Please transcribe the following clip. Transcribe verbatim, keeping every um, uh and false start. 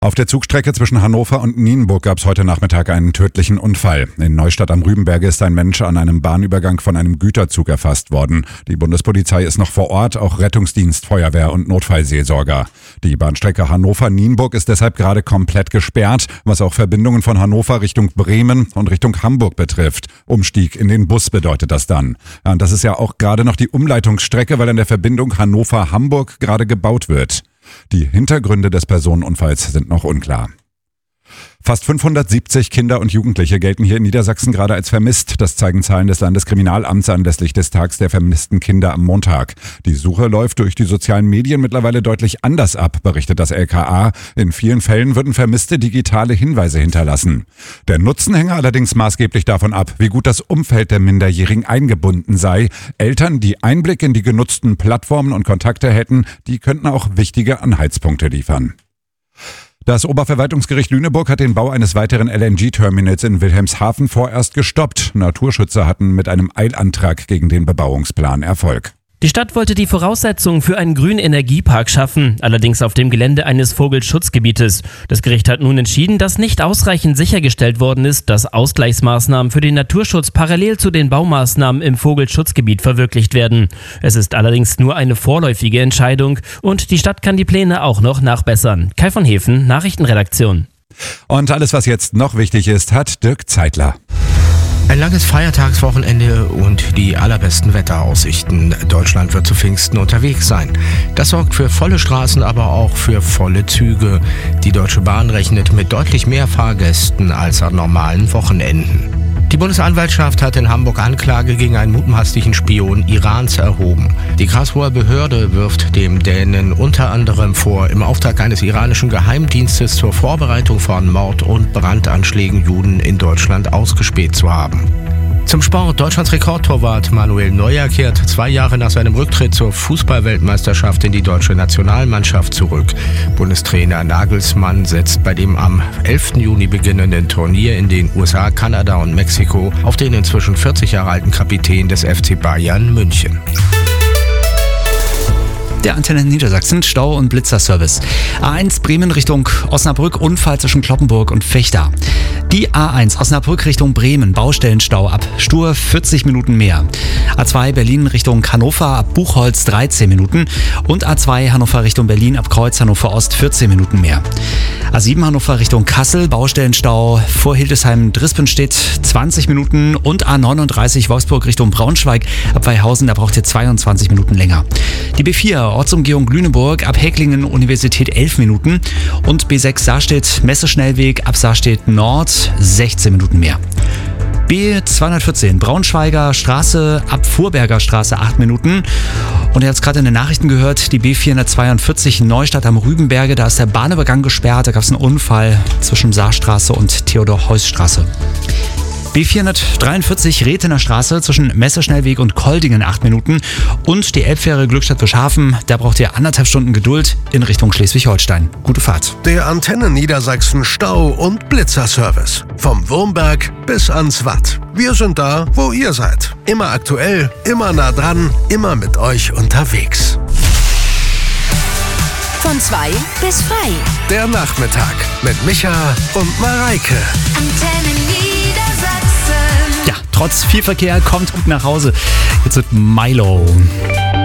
Auf der Zugstrecke zwischen Hannover und Nienburg gab es heute Nachmittag einen tödlichen Unfall. In Neustadt am Rübenberge ist ein Mensch an einem Bahnübergang von einem Güterzug erfasst worden. Die Bundespolizei ist noch vor Ort, auch Rettungsdienst, Feuerwehr und Notfallseelsorger. Die Bahnstrecke Hannover-Nienburg ist deshalb gerade komplett gesperrt, was auch Verbindungen von Hannover Richtung Bremen und Richtung Hamburg betrifft. Umstieg in den Bus bedeutet das dann. Ja, und das ist ja auch gerade noch die Umleitungsstrecke, weil an der Verbindung Hannover-Hamburg gerade gebaut wird. Die Hintergründe des Personenunfalls sind noch unklar. Fast fünfhundertsiebzig Kinder und Jugendliche gelten hier in Niedersachsen gerade als vermisst. Das zeigen Zahlen des Landeskriminalamts anlässlich des Tags der vermissten Kinder am Montag. Die Suche läuft durch die sozialen Medien mittlerweile deutlich anders ab, berichtet das L K A. In vielen Fällen würden Vermisste digitale Hinweise hinterlassen. Der Nutzen hänge allerdings maßgeblich davon ab, wie gut das Umfeld der Minderjährigen eingebunden sei. Eltern, die Einblick in die genutzten Plattformen und Kontakte hätten, die könnten auch wichtige Anhaltspunkte liefern. Das Oberverwaltungsgericht Lüneburg hat den Bau eines weiteren L N G-Terminals in Wilhelmshaven vorerst gestoppt. Naturschützer hatten mit einem Eilantrag gegen den Bebauungsplan Erfolg. Die Stadt wollte die Voraussetzungen für einen grünen Energiepark schaffen, allerdings auf dem Gelände eines Vogelschutzgebietes. Das Gericht hat nun entschieden, dass nicht ausreichend sichergestellt worden ist, dass Ausgleichsmaßnahmen für den Naturschutz parallel zu den Baumaßnahmen im Vogelschutzgebiet verwirklicht werden. Es ist allerdings nur eine vorläufige Entscheidung und die Stadt kann die Pläne auch noch nachbessern. Kai von Hefen, Nachrichtenredaktion. Und alles, was jetzt noch wichtig ist, hat Dirk Zeitler. Ein langes Feiertagswochenende und die allerbesten Wetteraussichten. Deutschland wird zu Pfingsten unterwegs sein. Das sorgt für volle Straßen, aber auch für volle Züge. Die Deutsche Bahn rechnet mit deutlich mehr Fahrgästen als an normalen Wochenenden. Die Bundesanwaltschaft hat in Hamburg Anklage gegen einen mutmaßlichen Spion Irans erhoben. Die Karlsruher Behörde wirft dem Dänen unter anderem vor, im Auftrag eines iranischen Geheimdienstes zur Vorbereitung von Mord- und Brandanschlägen Juden in Deutschland ausgespäht zu haben. Zum Sport. Deutschlands Rekordtorwart Manuel Neuer kehrt zwei Jahre nach seinem Rücktritt zur Fußball-Weltmeisterschaft in die deutsche Nationalmannschaft zurück. Bundestrainer Nagelsmann setzt bei dem am elften Juni beginnenden Turnier in den U S A, Kanada und Mexiko auf den inzwischen vierzig Jahre alten Kapitän des F C Bayern München. Der Antenne Niedersachsen, Stau- und Blitzerservice. A eins Bremen Richtung Osnabrück, Unfall zwischen Kloppenburg und Vechta. Die A eins Osnabrück Richtung Bremen, Baustellenstau ab Stur vierzig Minuten mehr. A zwei Berlin Richtung Hannover ab Buchholz dreizehn Minuten und A zwei Hannover Richtung Berlin ab Kreuz Hannover Ost vierzehn Minuten mehr. A sieben Hannover Richtung Kassel, Baustellenstau vor Hildesheim-Drispenstedt zwanzig Minuten und A neununddreißig Wolfsburg Richtung Braunschweig ab Weihausen, da braucht ihr zweiundzwanzig Minuten länger. Die B vier Ortsumgehung Lüneburg ab Häcklingen Universität elf Minuten und B sechs Sarstedt Messeschnellweg ab Sarstedt Nord sechzehn Minuten mehr. B zweihundertvierzehn Braunschweiger Straße ab Vorberger Straße acht Minuten. Und ihr habt es gerade in den Nachrichten gehört, die B vierhundertzweiundvierzig Neustadt am Rübenberge, da ist der Bahnübergang gesperrt, da gab es einen Unfall zwischen Saarstraße und Theodor-Heuss-Straße. B vierhundertdreiundvierzig Rethener Straße zwischen Messerschnellweg und Koldingen acht Minuten und die Elbfähre Glückstadt-Bischhafen, da braucht ihr anderthalb Stunden Geduld in Richtung Schleswig-Holstein. Gute Fahrt. Der Antenne Niedersachsen Stau- und Blitzerservice. Vom Wurmberg bis ans Watt. Wir sind da, wo ihr seid. Immer aktuell, immer nah dran, immer mit euch unterwegs. Von zwei bis frei. Der Nachmittag mit Micha und Mareike. Antenne Niedersachsen. Ja, trotz viel Verkehr kommt gut nach Hause. Jetzt wird Milo.